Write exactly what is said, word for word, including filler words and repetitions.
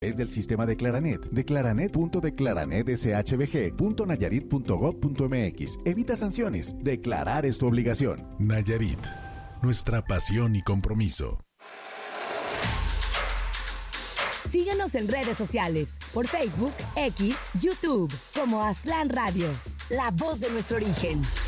Es del sistema de Claranet, declaranet punto declaranet s h b g punto nayarit punto gob punto m x. Evita sanciones. Declarar es tu obligación. Nayarit, nuestra pasión y compromiso. Síguenos en redes sociales, por Facebook, X, YouTube, como Aztlán Radio, la voz de nuestro origen.